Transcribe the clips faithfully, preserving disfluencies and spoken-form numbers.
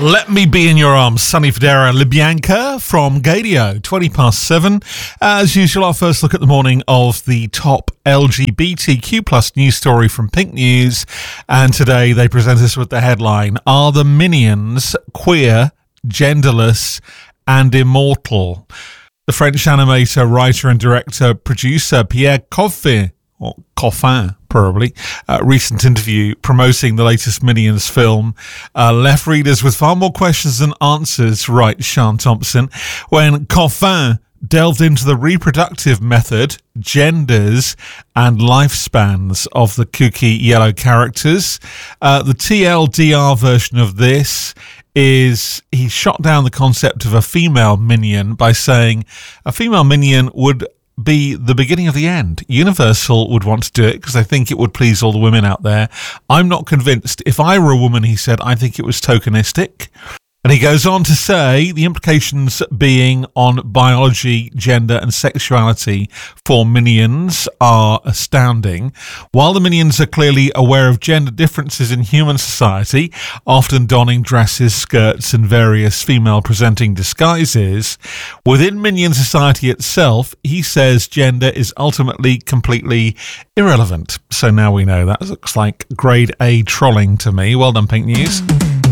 Let Me Be In Your Arms, Sonny Fodera, Libyanka from Gadio, twenty past seven. As usual, our first look at the morning of the top L G B T Q plus news story from Pink News. And today they present us with the headline, Are the Minions Queer, Genderless and Immortal? The French animator, writer and director, producer Pierre Coffin, or Coffin, probably, uh, recent interview promoting the latest Minions film uh, left readers with far more questions than answers, writes Sean Thompson, when Coffin delved into the reproductive method, genders and lifespans of the kooky yellow characters. Uh, the T L D R version of this is he shot down the concept of a female minion by saying a female minion would be the beginning of the end. Universal would want to do it because they think it would please all the women out there. I'm not convinced. If I were a woman, he said, I think it was tokenistic. And he goes on to say the implications being on biology, gender and sexuality for Minions are astounding. While the Minions are clearly aware of gender differences in human society, often donning dresses, skirts and various female-presenting disguises, within Minion society itself, he says gender is ultimately completely irrelevant. So now we know. That looks like grade A trolling to me. Well done, Pink News.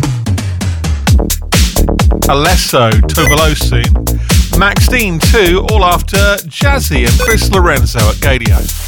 Alesso, Tovolo soon. Max Dean too, all after Jazzy and Chris Lorenzo at Gadio.